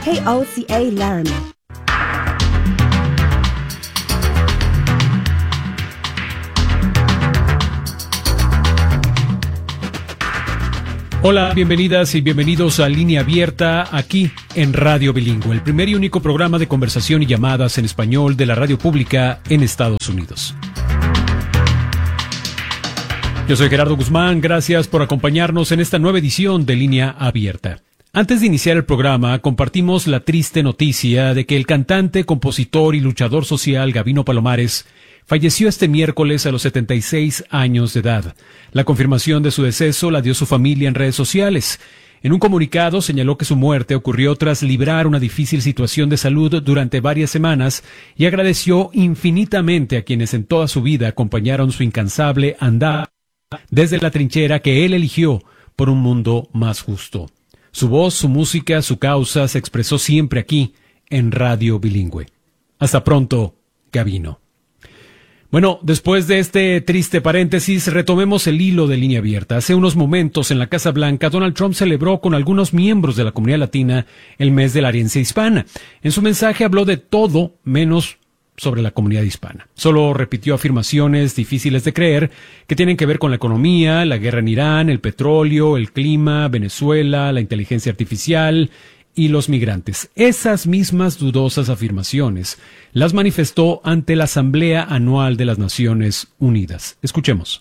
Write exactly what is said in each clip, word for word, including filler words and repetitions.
K O C A Laramie. Hola, bienvenidas y bienvenidos a Línea Abierta, aquí en Radio Bilingüe, el primer y único programa de conversación y llamadas en español de la radio pública en Estados Unidos. Yo soy Gerardo Guzmán, gracias por acompañarnos en esta nueva edición de Línea Abierta. Antes de iniciar el programa, compartimos la triste noticia de que el cantante, compositor y luchador social Gabino Palomares falleció este miércoles a los setenta y seis años de edad. La confirmación de su deceso la dio su familia en redes sociales. En un comunicado señaló que su muerte ocurrió tras librar una difícil situación de salud durante varias semanas y agradeció infinitamente a quienes en toda su vida acompañaron su incansable andar desde la trinchera que él eligió por un mundo más justo. Su voz, su música, su causa se expresó siempre aquí en Radio Bilingüe. Hasta pronto, Gabino. Bueno, después de este triste paréntesis, retomemos el hilo de Línea Abierta. Hace unos momentos, en la Casa Blanca, Donald Trump celebró con algunos miembros de la comunidad latina el mes de la herencia hispana. En su mensaje habló de todo menos sobre la comunidad hispana. Solo repitió afirmaciones difíciles de creer que tienen que ver con la economía, la guerra en Irán, el petróleo, el clima, Venezuela, la inteligencia artificial y los migrantes. Esas mismas dudosas afirmaciones las manifestó ante la Asamblea Anual de las Naciones Unidas. Escuchemos.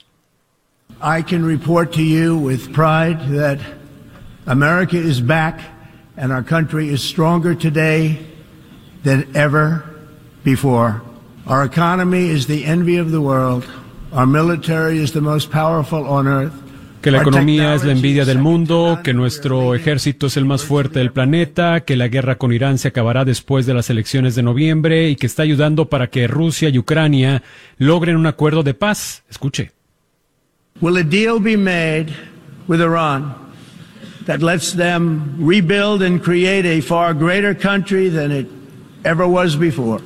I can report to you with pride that America is back and our country is stronger today than ever before. Our economy is the envy of the world. Our military is the most powerful on earth. Que la economía es la envidia del mundo, que nuestro ejército es el más fuerte del planeta, que la guerra con Irán se acabará después de las elecciones de noviembre y que está ayudando para que Rusia y Ucrania logren un acuerdo de paz. Escuche. Will a deal be made with Iran that lets them rebuild and create a far greater country than it ever was before?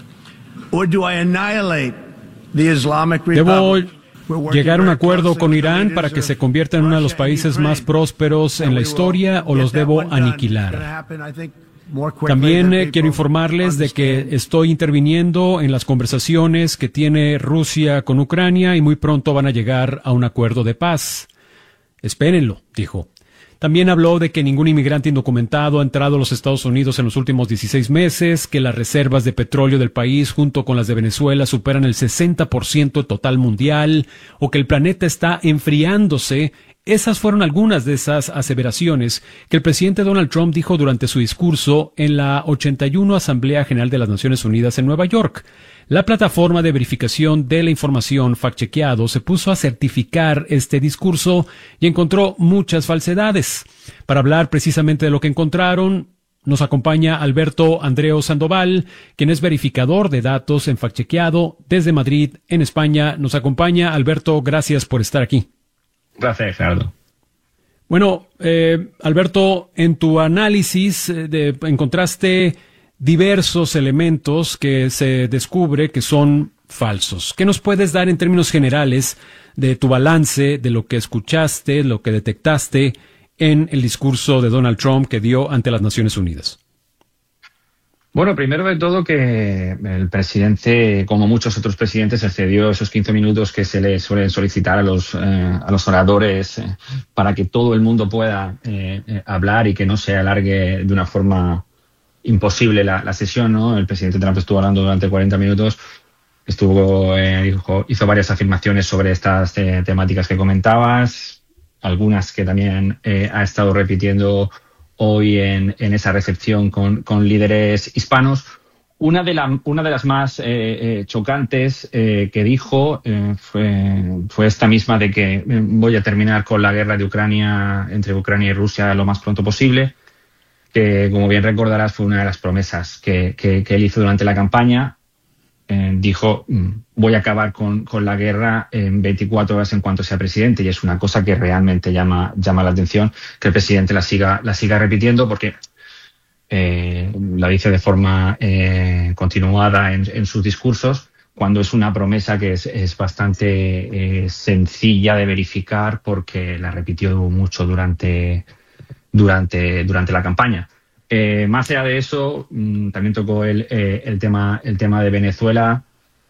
Or do I annihilate the Islamic Republic? Debo llegar a un acuerdo con Irán para que se convierta en uno de los países más prósperos en la historia, o los debo aniquilar. También eh, quiero informarles de que estoy interviniendo en las conversaciones que tiene Rusia con Ucrania y muy pronto van a llegar a un acuerdo de paz. Espérenlo, dijo. También habló de que ningún inmigrante indocumentado ha entrado a los Estados Unidos en los últimos dieciséis meses, que las reservas de petróleo del país junto con las de Venezuela superan el sesenta por ciento total mundial, o que el planeta está enfriándose. Esas fueron algunas de esas aseveraciones que el presidente Donald Trump dijo durante su discurso en la ochenta y uno Asamblea General de las Naciones Unidas en Nueva York. La plataforma de verificación de la información fact-chequeado se puso a certificar este discurso y encontró muchas falsedades. Para hablar precisamente de lo que encontraron, nos acompaña Alberto Andreu Sandoval, quien es verificador de datos en fact-chequeado desde Madrid, en España. Nos acompaña. Alberto, gracias por estar aquí. Gracias, Gerardo. Bueno, eh, Alberto, en tu análisis eh, de, encontraste diversos elementos que se descubre que son falsos. ¿Qué nos puedes dar en términos generales de tu balance, de lo que escuchaste, lo que detectaste en el discurso de Donald Trump que dio ante las Naciones Unidas? Bueno, primero de todo que el presidente, como muchos otros presidentes, excedió esos quince minutos que se le suelen solicitar a los, eh, a los oradores eh, para que todo el mundo pueda eh, eh, hablar y que no se alargue de una forma imposible la, la sesión, ¿no? El presidente Trump estuvo hablando durante cuarenta minutos, estuvo eh, dijo, hizo varias afirmaciones sobre estas eh, temáticas que comentabas, algunas que también eh, ha estado repitiendo hoy en, en esa recepción con, con líderes hispanos. Una de, la, una de las más eh, eh, chocantes eh, que dijo eh, fue, fue esta misma de que voy a terminar con la guerra de Ucrania, entre Ucrania y Rusia, lo más pronto posible, que, como bien recordarás, fue una de las promesas que, que, que él hizo durante la campaña. Eh, dijo, voy a acabar con, con la guerra en veinticuatro horas en cuanto sea presidente, y es una cosa que realmente llama, llama la atención que el presidente la siga, la siga repitiendo, porque eh, la dice de forma eh, continuada en, en sus discursos, cuando es una promesa que es, es bastante eh, sencilla de verificar porque la repitió mucho durante, durante, durante la campaña. Eh, más allá de eso, mmm, también tocó el, eh, el, tema, el tema de Venezuela,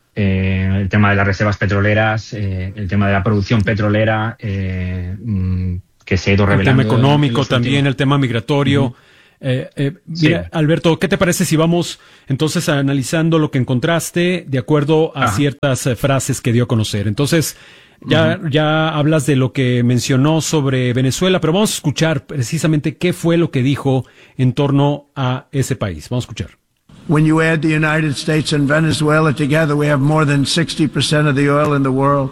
eh, el tema de las reservas petroleras, eh, el tema de la producción petrolera, eh, mmm, que se ha ido revelando. El tema económico en, en también, últimos... el tema migratorio. Uh-huh. Eh, eh, mira, sí. Alberto, ¿qué te parece si vamos entonces analizando lo que encontraste de acuerdo a Ajá. ciertas eh, frases que dio a conocer? Entonces, ya, uh-huh. ya hablas de lo que mencionó sobre Venezuela, pero vamos a escuchar precisamente qué fue lo que dijo en torno a ese país. Vamos a escuchar. When you add the United States and Venezuela together, we have more than sixty percent of the oil in the world.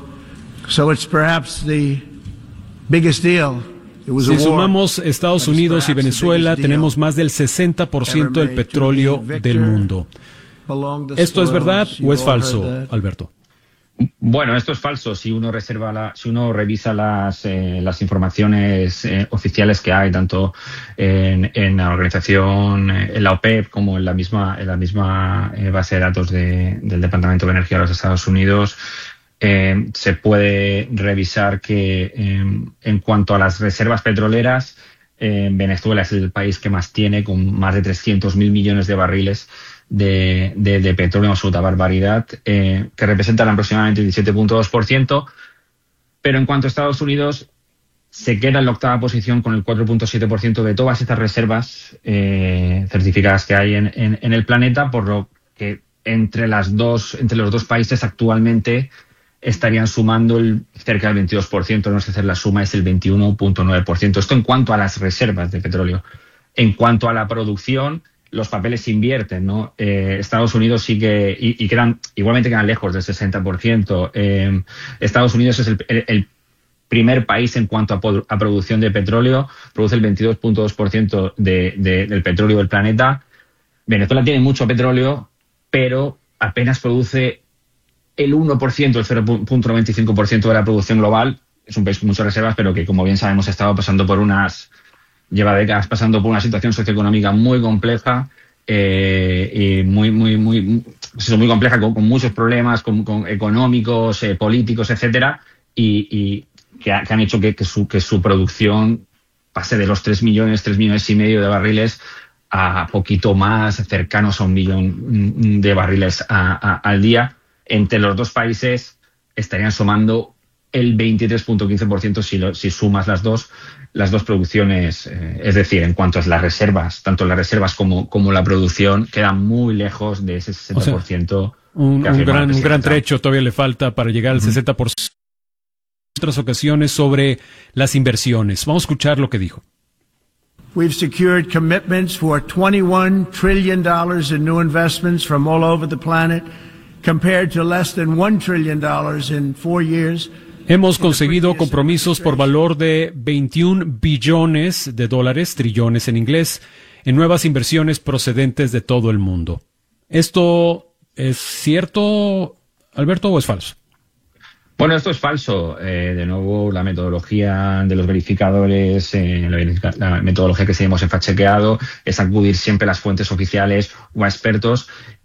So it's perhaps the biggest deal. Si sumamos Estados Unidos y Venezuela, tenemos más del sesenta por ciento del petróleo del mundo. ¿Esto es verdad o es falso, Alberto? Bueno, esto es falso. Si uno reserva la, si uno revisa las, eh, las informaciones eh, oficiales que hay, tanto en, en la organización, en la OPEP, como en la misma, en la misma eh, base de datos de, del Departamento de Energía de los Estados Unidos, Eh, se puede revisar que eh, en cuanto a las reservas petroleras, eh, Venezuela es el país que más tiene, con más de trescientos mil millones de barriles de, de, de petróleo, una absoluta barbaridad, eh, que representan aproximadamente el diecisiete punto dos por ciento. Pero en cuanto a Estados Unidos, se queda en la octava posición con el cuatro punto siete por ciento de todas estas reservas eh, certificadas que hay en, en, en el planeta, por lo que entre, las dos, entre los dos países actualmente estarían sumando el, cerca del veintidós por ciento, no sé hacer la suma, es el veintiuno punto nueve por ciento. Esto en cuanto a las reservas de petróleo. En cuanto a la producción, los papeles se invierten, ¿no? Eh, Estados Unidos sí que, y, y quedan, igualmente quedan lejos del sesenta por ciento. Eh, Estados Unidos es el, el, el primer país en cuanto a, a producción de petróleo, produce el veintidós punto dos por ciento de, de, del petróleo del planeta. Venezuela tiene mucho petróleo, pero apenas produce el uno por ciento, el cero punto noventa y cinco por ciento de la producción global. Es un país con muchas reservas, pero que, como bien sabemos, ha estado pasando por unas, lleva décadas pasando por una situación socioeconómica muy compleja, eh, y muy, muy, muy, muy compleja, con, con muchos problemas con, con económicos, eh, políticos, etcétera, y, y que, ha, que han hecho que, que, su, que su producción pase de los tres millones, tres millones y medio de barriles a poquito más, cercanos a un millón de barriles a, a, al día. Entre los dos países estarían sumando el veintitrés punto quince por ciento si, lo, si sumas las dos, las dos producciones. Eh, es decir, en cuanto a las reservas, tanto las reservas como, como la producción, quedan muy lejos de ese sesenta por ciento. O sea, un, un, gran, un gran trecho todavía le falta para llegar al uh-huh. sesenta por ciento. En otras ocasiones sobre las inversiones. Vamos a escuchar lo que dijo. We've secured commitments for twenty-one trillion dollars in new investments from all over the planet, compared to less than one trillion dollars in four years. Hemos conseguido compromisos por valor de veintiún billones de dólares, trillones en inglés, en nuevas inversiones procedentes de todo el mundo. ¿Esto es cierto, Alberto, o es falso? Bueno, esto es falso. Eh, de nuevo, la metodología de los verificadores, eh, la, la metodología que seguimos en fact-chequeado es acudir siempre a las fuentes oficiales o a expertos,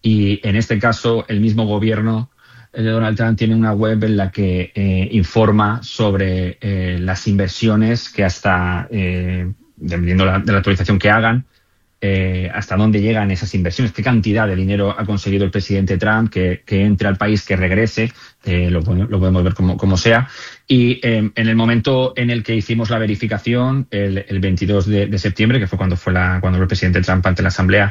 y en este caso el mismo gobierno de Donald Trump tiene una web en la que eh, informa sobre eh, las inversiones que hasta, eh, dependiendo de la actualización que hagan, Eh, hasta dónde llegan esas inversiones, qué cantidad de dinero ha conseguido el presidente Trump que, que entre al país, que regrese, eh, lo, lo podemos ver como, como sea. Y eh, en el momento en el que hicimos la verificación, el, el veintidós de, de septiembre, que fue cuando fue la, cuando el presidente Trump ante la Asamblea,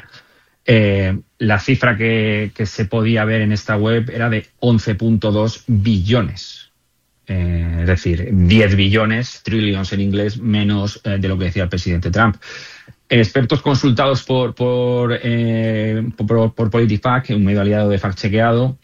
eh, la cifra que, que se podía ver en esta web era de once punto dos billones. Eh, es decir, diez billones, trillions en inglés, menos eh, de lo que decía el presidente Trump. Expertos consultados por por, eh, por, por PolitiFact, un medio aliado de fact-chequeado,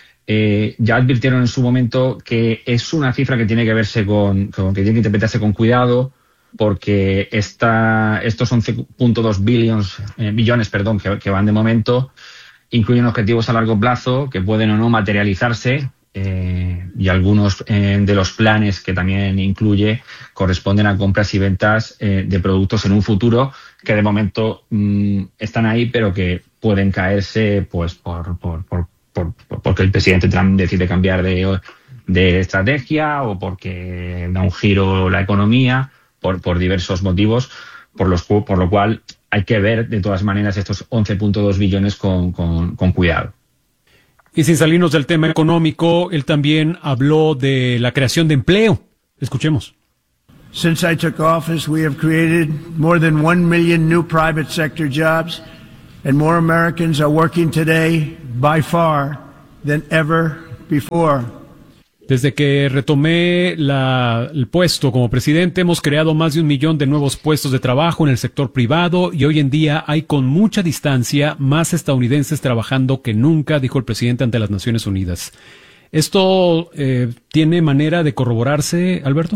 eh, ya advirtieron en su momento que es una cifra que tiene que verse con, con que tiene que interpretarse con cuidado, porque esta, estos once punto dos billions, eh, billones perdón, que, que van de momento, incluyen objetivos a largo plazo que pueden o no materializarse, eh, y algunos eh, de los planes que también incluye corresponden a compras y ventas eh, de productos en un futuro que de momento mmm, están ahí, pero que pueden caerse pues por, por, por, por, por porque el presidente Trump decide cambiar de, de estrategia, o porque da un giro la economía, por, por diversos motivos, por los por lo cual hay que ver de todas maneras estos once punto dos billones con, con, con cuidado. Y sin salirnos del tema económico, él también habló de la creación de empleo. Escuchemos. Since I took office, we have created more than one million new private sector jobs, and more Americans are working today by far than ever before. Desde que retomé la, el puesto como presidente, hemos creado más de un millón de nuevos puestos de trabajo en el sector privado y hoy en día hay con mucha distancia más estadounidenses trabajando que nunca, dijo el presidente ante las Naciones Unidas. ¿Esto eh, tiene manera de corroborarse, Alberto?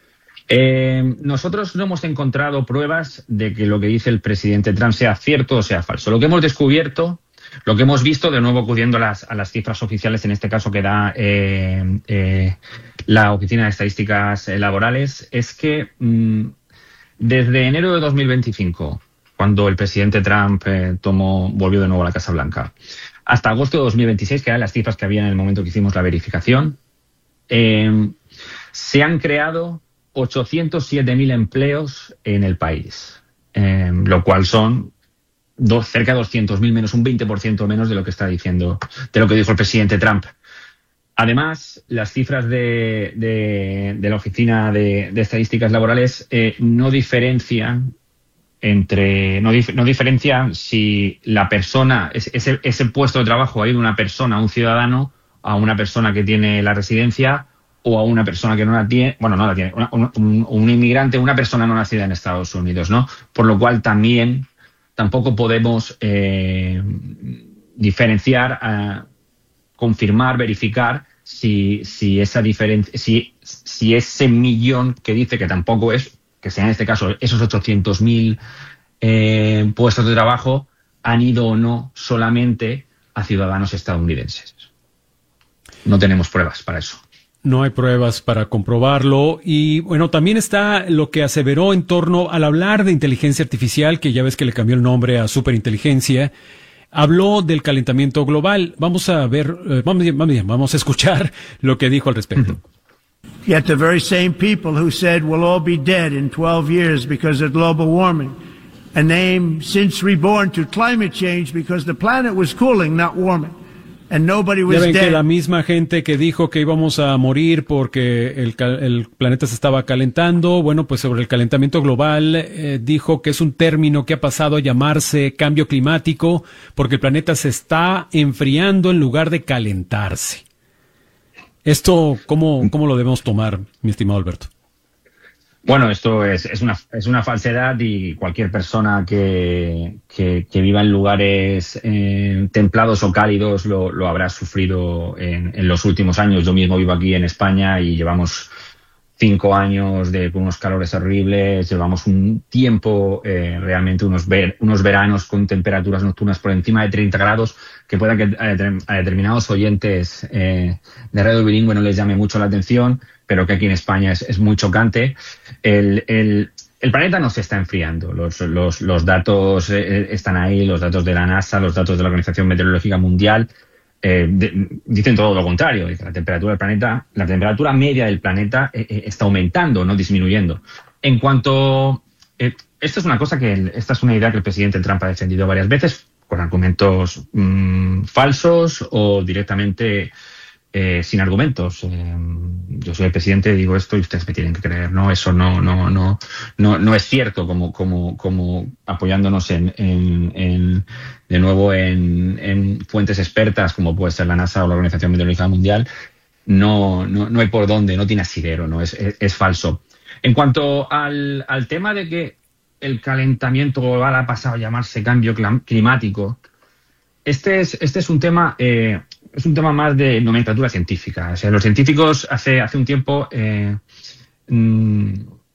Eh, nosotros no hemos encontrado pruebas de que lo que dice el presidente Trump sea cierto o sea falso. Lo que hemos descubierto, lo que hemos visto, de nuevo acudiendo a las, a las cifras oficiales, en este caso que da eh, eh, la Oficina de Estadísticas Laborales, es que mmm, desde enero de dos mil veinticinco, cuando el presidente Trump eh, tomó, volvió de nuevo a la Casa Blanca, hasta agosto de dos mil veintiséis, que eran las cifras que había en el momento que hicimos la verificación, eh, se han creado ochocientos siete mil empleos en el país, eh, lo cual son dos, cerca de doscientos mil menos, un veinte por ciento menos de lo que está diciendo, de lo que dijo el presidente Trump. Además, las cifras de, de, de la Oficina de, de Estadísticas Laborales eh, no diferencian entre no, dif, no diferencian si la persona, ese, ese puesto de trabajo ha ido una persona, un ciudadano, a una persona que tiene la residencia o a una persona que no la tiene, bueno, no la tiene, una, un, un, un inmigrante, una persona no nacida en Estados Unidos, ¿no? Por lo cual también tampoco podemos eh, diferenciar, eh, confirmar, verificar si, si esa diferencia, si, si ese millón que dice que tampoco es, que sea en este caso esos ochocientos mil eh, puestos de trabajo, han ido o no solamente a ciudadanos estadounidenses. No tenemos pruebas para eso. No hay pruebas para comprobarlo. Y bueno, también está lo que aseveró en torno al hablar de inteligencia artificial, que ya ves que le cambió el nombre a superinteligencia. Habló del calentamiento global. Vamos a ver, eh, vamos, vamos, vamos a escuchar lo que dijo al respecto. Yet the very same people who said we'll all be dead in twelve years because of global warming, a name since reborn to climate change because the planet was cooling, not warming. And nobody was ya ven dead. Que la misma gente que dijo que íbamos a morir porque el, el planeta se estaba calentando, bueno, pues sobre el calentamiento global eh, dijo que es un término que ha pasado a llamarse cambio climático porque el planeta se está enfriando en lugar de calentarse. Esto, ¿cómo, cómo lo debemos tomar, mi estimado Alberto? Bueno, esto es, es, una, es una falsedad y cualquier persona que, que, que viva en lugares eh, templados o cálidos lo, lo habrá sufrido en, en los últimos años. Yo mismo vivo aquí en España y llevamos cinco años de unos calores horribles, llevamos un tiempo, eh, realmente unos, ver, unos veranos con temperaturas nocturnas por encima de treinta grados, que pueda que a, a determinados oyentes eh, de radio bilingüe no les llame mucho la atención, pero que aquí en España es, es muy chocante. El, el, el planeta no se está enfriando. Los, los, los datos eh, están ahí, los datos de la NASA, los datos de la Organización Meteorológica Mundial, eh, de, dicen todo lo contrario. La temperatura del planeta, la temperatura media del planeta eh, eh, está aumentando, no disminuyendo. En cuanto... Eh, esto es una cosa que... Esta es una idea que el presidente Trump ha defendido varias veces, con argumentos mmm, falsos o directamente... Eh, sin argumentos. Eh, yo soy el presidente, digo esto y ustedes me tienen que creer. No, eso no, no, no, no, no es cierto. Como, como, como apoyándonos en, en, en de nuevo en, en fuentes expertas como puede ser la NASA o la Organización Meteorológica Mundial, no, no, no hay por dónde, no tiene asidero, no es, es, es falso. En cuanto al, al tema de que el calentamiento global ha pasado a llamarse cambio climático, este es, este es un tema. Eh, Es un tema más de nomenclatura científica. O sea, los científicos hace, hace un tiempo eh, mmm,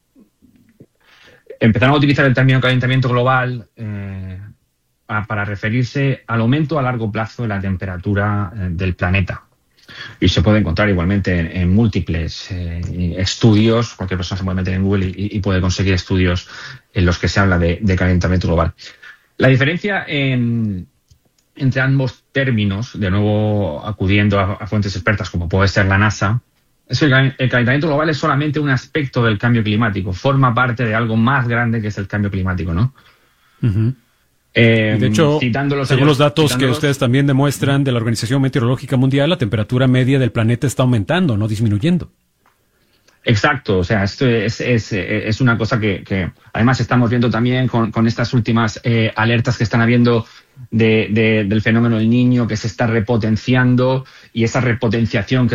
empezaron a utilizar el término calentamiento global eh, a, para referirse al aumento a largo plazo de la temperatura eh, del planeta. Y se puede encontrar igualmente en, en múltiples eh, estudios. Cualquier persona se puede meter en Google y, y puede conseguir estudios en los que se habla de, de calentamiento global. La diferencia en... entre ambos términos, de nuevo acudiendo a, a fuentes expertas como puede ser la NASA, es que el, el calentamiento global es solamente un aspecto del cambio climático, forma parte de algo más grande que es el cambio climático, ¿no? Uh-huh. Eh, de hecho, citando los según años, los datos citando que los... ustedes también demuestran de la Organización Meteorológica Mundial, la temperatura media del planeta está aumentando, no disminuyendo. Exacto, o sea, esto es, es, es una cosa que, que además estamos viendo también con, con estas últimas eh, alertas que están habiendo de, de, del fenómeno del Niño, que se está repotenciando, y esa repotenciación que